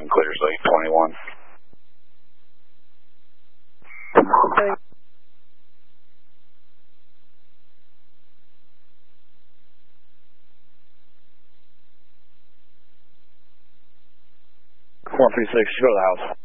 1 clears late 21. Okay. 136, go to the house.